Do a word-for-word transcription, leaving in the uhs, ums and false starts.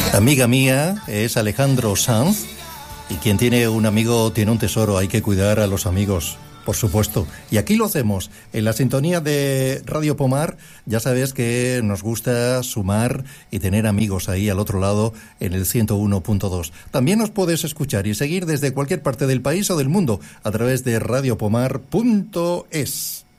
Amiga mía es Alejandro Sanz, y quien tiene un amigo tiene un tesoro. Hay que cuidar a los amigos, por supuesto. Y aquí lo hacemos, en la sintonía de Radio Pomar. Ya sabes que nos gusta sumar y tener amigos ahí al otro lado en el ciento uno punto dos. También nos puedes escuchar y seguir desde cualquier parte del país o del mundo a través de radio pomar punto es.